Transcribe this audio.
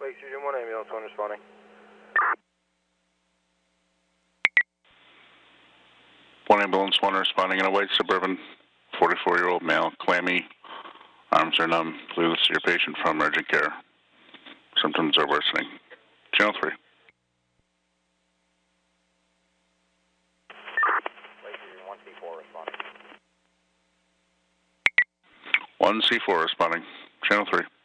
Lake Region 1 ambulance 1 responding. One ambulance, one responding in a white Suburban, 44-year-old male, clammy, arms are numb. Believe this is your patient from urgent care. Symptoms are worsening. Channel 3. Lake Region 1C4 responding. 1C4 responding. Channel 3.